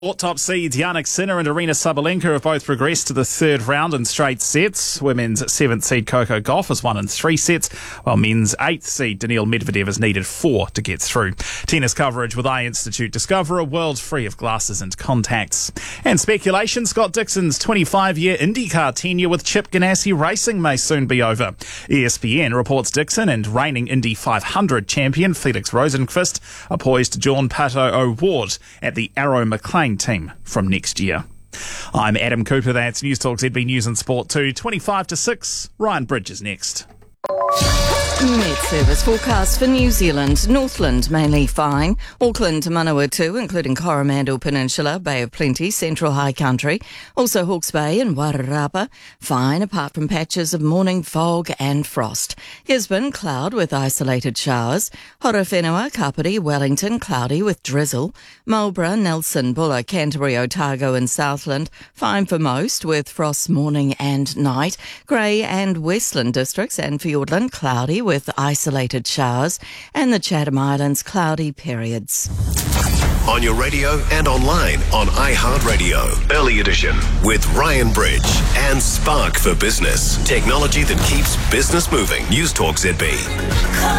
Top seeds Jannik Sinner and Aryna Sabalenka have both progressed to the third round in straight sets. Women's 7th seed Coco Gauff has won in 3 sets, while men's 8th seed Daniil Medvedev has needed 4 to get through. Tennis coverage with Eye Institute. Discover a world free of glasses and contacts. And speculation, Scott Dixon's 25-year IndyCar tenure with Chip Ganassi Racing may soon be over. ESPN reports Dixon and reigning Indy 500 champion Felix Rosenqvist are poised to join Pato O'Ward at the Arrow McLean team from next year. I'm Adam Cooper. That's News Talk ZB News and Sport 2, 25 to 6. Ryan Bridges next. Met Service forecast for New Zealand. Northland mainly fine. Auckland to Manawatu, including Coromandel Peninsula, Bay of Plenty, Central High Country. Also Hawke's Bay and Wairarapa, fine apart from patches of morning fog and frost. Gisborne, cloud with isolated showers. Horowhenua, Kapiti, Wellington, cloudy with drizzle. Marlborough, Nelson, Buller, Canterbury, Otago and Southland, fine for most with frost morning and night. Grey and Westland districts and Fiordland, cloudy with isolated showers, and the Chatham Islands, cloudy periods. On your radio and online on iHeartRadio. Early edition with Ryan Bridge and Spark for Business. Technology that keeps business moving. News Talk ZB.